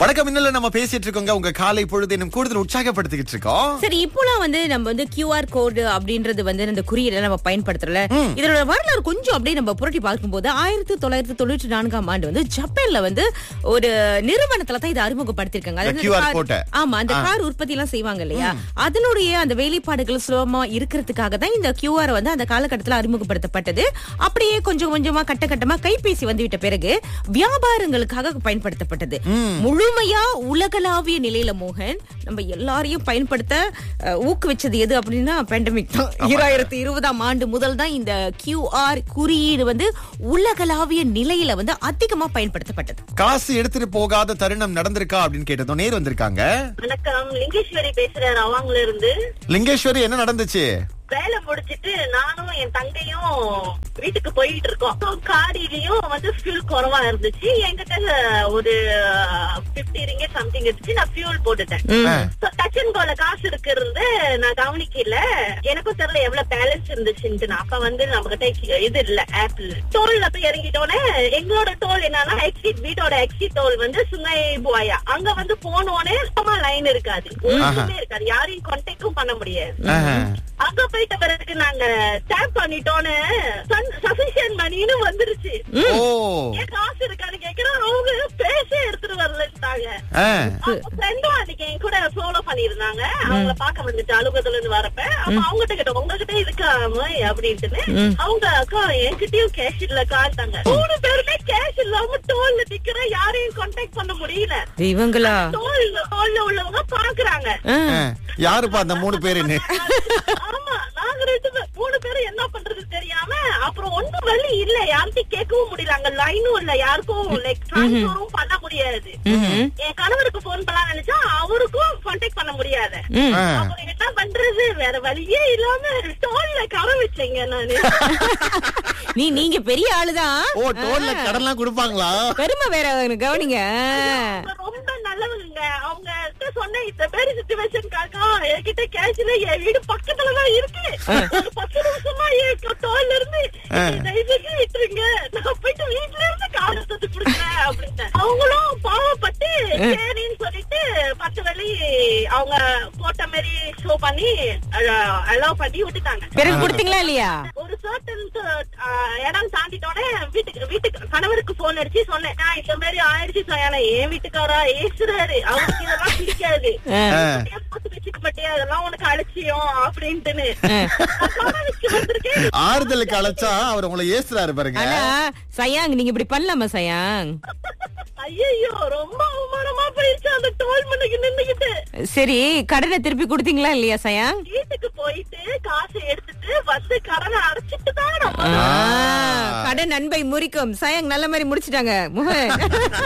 வணக்கம். இன்னும் நம்ம பேசிட்டு இருக்கோங்க. உங்க காலை பொழுது இன்னும் கூடுதல் உற்சாகப்படுத்திக்கிட்டு இருக்கோம். சரி, இப்போலாம் நம்ம வந்து QR கோடு அப்படின்றது வந்து இந்த குறியீடை நம்ம பயன்படுத்துறல. இதோட வரலாறு கொஞ்சம் அப்படியே நம்ம புரட்டி பார்க்கும்போது 1994ஆம் ஆண்டு வந்து ஜப்பான்ல வந்து ஒரு நிறுவனத்துல தான் இதை அறிமுகப்படுத்திருக்காங்க. இந்த QR கோட்டை. ஆமா, அந்த கார் உற்பத்தி எல்லாம் செய்வாங்க இல்லையா, அதனுடைய அந்த வேலைப்பாடுகள் சுலபமா இருக்கிறதுக்காக தான் இந்த QR வந்து அந்த காலகட்டத்துல அறிமுகப்படுத்தப்பட்டது. அப்படியே கொஞ்சம் கொஞ்சமா கட்டமா கைபேசி வந்துவிட்ட பிறகு வியாபாரங்களுக்காக பயன்படுத்தப்பட்டது. முழுமையா உலகளாவிய நிலையில மோகன் நம்ம எல்லாரையும் பயன்படுத்த ஊக்குவிச்சது எது அப்படின்னா பேண்டமிக் தான். 2020ஆம் ஆண்டு முதல் தான் இந்த QR குறியீடு வந்து உலகளாவிய நிலையில வந்து அதிகமா பயன்படுத்தப்பட்டது. காசு எடுத்துட்டு போகாத தருணம் நடந்திருக்கா அப்படின்னு கேட்டதும் நேர் வந்திருக்காங்க. வணக்கம், லிங்கேஸ்வரி பேசுறேன் ரவாங்ல இருந்து. லிங்கேஸ்வரி, என்ன நடந்துச்சு? வேலை முடிச்சிட்டு நானும் என் தங்கையும் வீட்டுக்கு போயிட்டு இருக்கோம். காடியிலயும் வந்து ஃபியூல் குறவா இருந்துச்சு. என்கிட்ட ஒரு 50 ரிங்கெட் சம்திங் இருந்துச்சு. நான் ஃபியூல் போட்டுட்டேன். டச் அண்ட் கோல காசு இருக்கிறது நான் கவனிக்கல. எனக்கும் தெரியல எவ்வளவு பேலன்ஸ் இருந்துச்சுன்னு. அப்ப வந்து நம்ம கிட்ட இது இல்ல ஆப்பிள். டோல்ல போய் இறங்கிட்டோன்னே எங்களோட டோல் என்னன்னா எக்ஸிட், வீட்டோட எக்ஸிட் டோல் வந்து சுங்கை புவாயா. அங்க வந்து போனோடனே சுத்தமா லைன் இருக்காது, ஒண்ணுமே இருக்காது, யாரையும் கான்டாக்டும் பண்ண முடியாது. அங்க போயிட்ட பிறகு நாங்க டேப் பண்ணிட்டோன்னு சஃபிஷியன்ட் மணின்னு வந்துருச்சு. ஏன் காசு இருக்கான்னு கேக்குறோம். அவங்க பேசே எடுத்துட்டு வரலட்டாங்க. ஃப்ரெண்டும் அன்னைக்கு என் கூட ஃபாலோ பண்ணிருந்தாங்க. அவங்கள பாக்க வந்துட்டு அலுவலகத்துல இருந்து வரப்ப அவங்ககிட்ட கேட்டோம், உங்ககிட்ட இருக்காம அப்படின்ட்டு. அவங்க அக்கா என்கிட்டயும் கேஷ் இல்ல காட்டாங்க. 3 பேருமே கேஷ் இல்லாம டோல்ல நிக்கிற, யாரையும் கான்டாக்ட் பண்ண முடியல. இவங்களா டோல்ல உள்ளவங்க பாக்குறாங்க யாருப்பா அந்த 3 பேருன்னு. ஆமா, நாங்க 3 பேரும் என்ன பண்றது தெரியாம அப்புறம் ஒண்ணும் வழி இல்ல, யார்கிட்டயும் கேட்கவும் முடியல. அங்க லைனும் இல்ல, யாருக்கும் லைக் டிரான்ஸ்ஃபரும் பண்ண முடியாது. என் கணவருக்கு போன் பண்ணலாம் நினைச்சா அவருக்கும் கான்டாக்ட் பண்ண முடியாது. அப்புறம் என்ன பண்றது, வேற வழியே இல்லாம டோல்ல கரை வச்சேங்க நானு. நீங்க பெரிய ஆளுதான். ஓ, டோல்ல கடன்லாம் கொடுப்பாங்களா? பெருமை வேற கவனிங்க. ரொம்ப நல்லவங்க. அவங்க சொன்ன இந்த மாதிரி சிச்சுவேஷனுக்காக என்கிட்ட கேஷ் இல்ல, என் வீடு பக்கத்துலதான் இருக்கு, ஒரு 10 நிமிஷமா என் டோல்ல இருந்து தயவுசெய்து விட்டுருங்க, நான் போயிட்டு வீட்டுல இருந்து காலத்து கொடுக்குறேன் அப்படின்னு. அவங்களும் பாவப்பட்டு சரின்னு சொல்லிட்டு 10 வழி அவங்க போட்ட மாதிரி ஷோ பண்ணி அலோவ் பண்ணி விட்டுட்டாங்க. பிறகு கொடுத்தீங்களா இல்லையா? ஒரு சர்டன் இடம் தாண்டிட்டோன்னே வீட்டுக்கு கணவருக்கு போன் அடிச்சு சொன்னேன், இந்த மாதிரி ஆயிடுச்சு சொன்னா. என் வீட்டுக்காரா ஏசுறாரு, அவருக்கு இதெல்லாம் பிடிக்காது, வச்சுக்க மாட்டே, அதெல்லாம் உனக்கு அலட்சியம் அப்படின்ட்டுன்னு ஆறுதலுக்கு அழைச்சா அவர் உங்களை ஏசுறாரு பாருங்க. சயாங், நீங்க இப்படி பண்ணலாமா சயாங்? ஐயோ, ரொம்ப அவமானமா போயிடுச்சு அந்த டோல் மண்ணுக்கு நின்னுகிட்டு. சரி, கடனை திருப்பி கொடுத்தீங்களா இல்லையா சயாங்? வீட்டுக்கு போயிட்டு காசை எடுத்துட்டு வந்து கடனை அடைச்சிட்டு தான் கடன் நண்பை முறிக்கும். சயாங் நல்ல மாதிரி முடிச்சிட்டாங்க.